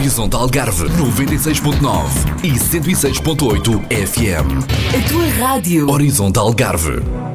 Horizontal Algarve 96.9 e 106.8 FM. A tua rádio. Horizontal Algarve.